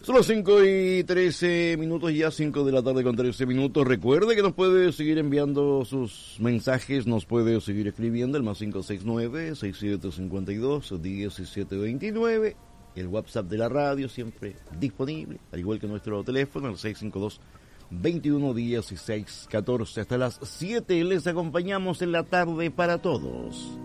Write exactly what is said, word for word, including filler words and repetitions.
Son las cinco y trece minutos, ya cinco de la tarde con trece minutos. Recuerde que nos puede seguir enviando sus mensajes, nos puede seguir escribiendo el más cinco seis nueve, seis siete cinco dos, uno siete dos nueve. El WhatsApp de la radio siempre disponible, al igual que nuestro teléfono, el seis cinco dos, veintiuno dieciséis catorce. Hasta las siete les acompañamos en la tarde para todos.